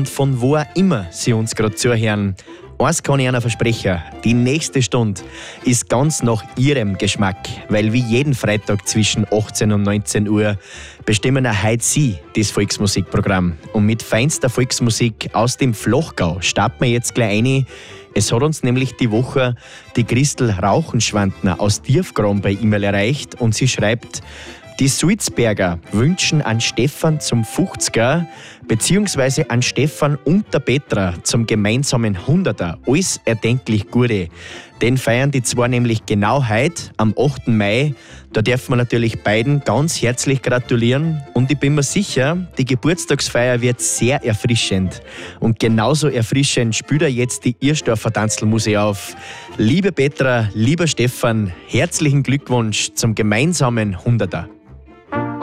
und von wo auch immer Sie uns gerade zuhören. Eins kann ich Ihnen versprechen, die nächste Stunde ist ganz nach Ihrem Geschmack, weil wie jeden Freitag zwischen 18 und 19 Uhr bestimmen auch heute Sie das Volksmusikprogramm. Und mit feinster Volksmusik aus dem Flochgau starten wir jetzt gleich rein. Es hat uns nämlich die Woche die Christel Rauchenschwandner aus Tiefgram bei E-Mail erreicht und sie schreibt: Die Sulzberger wünschen an Stefan zum 50er beziehungsweise an Stefan und der Petra zum gemeinsamen 100er alles erdenklich Gute. Den feiern die zwei nämlich genau heute, am 8. Mai. Da dürfen wir natürlich beiden ganz herzlich gratulieren und ich bin mir sicher, die Geburtstagsfeier wird sehr erfrischend. Und genauso erfrischend spielt er jetzt die Irsdorfer Tanzlmusik auf. Liebe Petra, lieber Stefan, herzlichen Glückwunsch zum gemeinsamen 100er.